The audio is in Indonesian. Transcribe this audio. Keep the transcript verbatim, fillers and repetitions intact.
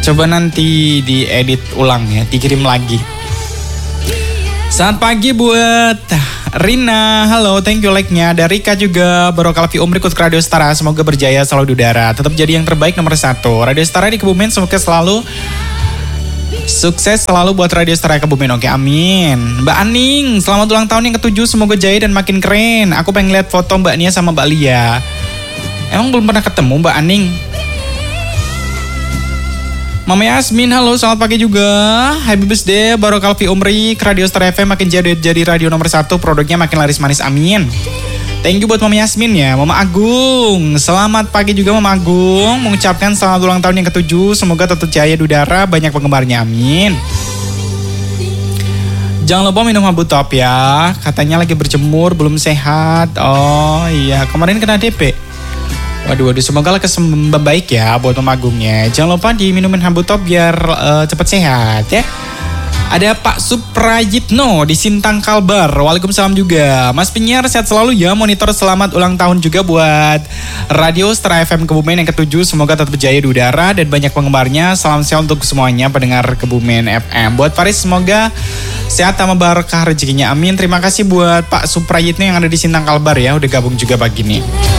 Coba nanti diedit ulang ya, dikirim lagi. Selamat pagi buat Rina, halo, thank you like-nya. Dari Rika juga, Barokah Alfi Umri ikut ke Radio Setara, semoga berjaya selalu di udara. Tetap jadi yang terbaik nomor satu. Radio Setara di Kebumen semoga selalu sukses selalu buat Radio Setara Kebumen. Oke, amin. Mbak Aning, selamat ulang tahun yang ketujuh, semoga jaya dan makin keren. Aku pengen lihat foto Mbak Nia sama Mbak Lia. Emang belum pernah ketemu Mbak Aning? Mama Yasmin, halo, selamat pagi juga. Happy birthday, Barokah Alfi Umri, Radio Setara F M makin jadi jadi radio nomor satu, produknya makin laris manis, amin. Thank you buat Mama Yasmin ya. Mama Agung, selamat pagi juga Mama Agung. Mengucapkan selamat ulang tahun yang ketujuh, semoga tetap jaya di udara, banyak penggemarnya, amin. Jangan lupa minum Habu Top ya, katanya lagi berjemur, belum sehat. Oh iya, kemarin kena D P. Waduh, waduh, semoga lah kesembuhan baik ya buat Mama Agungnya. Jangan lupa diminumin Habu Top biar uh, cepat sehat ya. Ada Pak Suprayitno di Sintang Kalbar. Waalaikumsalam juga. Mas penyiar sehat selalu ya. Monitor selamat ulang tahun juga buat Radio Setara F M Kebumen yang ketujuh. Semoga tetap berjaya di udara dan banyak penggemarnya. Salam sehat untuk semuanya pendengar Kebumen F M. Buat Faris semoga sehat sama barokah rezekinya. Amin. Terima kasih buat Pak Suprayitno yang ada di Sintang Kalbar ya. Udah gabung juga pagi ini.